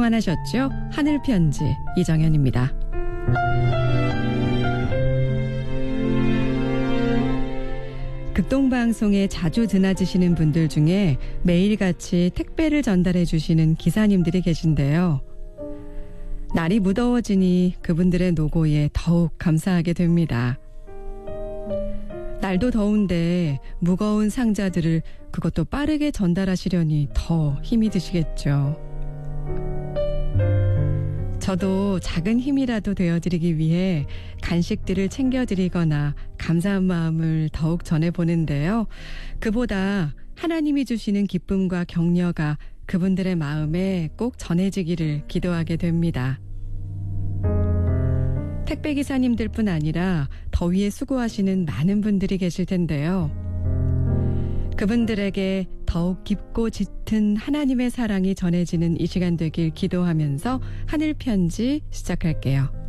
청하셨죠? 하늘편지 이정현입니다. 극동방송에 자주 드나드시는 분들 중에 매일같이 택배를 전달해 주시는 기사님들이 계신데요. 날이 무더워지니 그분들의 노고에 더욱 감사하게 됩니다. 날도 더운데 무거운 상자들을 그것도 빠르게 전달하시려니 더 힘이 드시겠죠. 저도 작은 힘이라도 되어드리기 위해 간식들을 챙겨드리거나 감사한 마음을 더욱 전해보는데요. 그보다 하나님이 주시는 기쁨과 격려가 그분들의 마음에 꼭 전해지기를 기도하게 됩니다. 택배기사님들뿐 아니라 더위에 수고하시는 많은 분들이 계실 텐데요. 그분들에게 더욱 깊고 짙은 하나님의 사랑이 전해지는 이 시간 되길 기도하면서 하늘편지 시작할게요.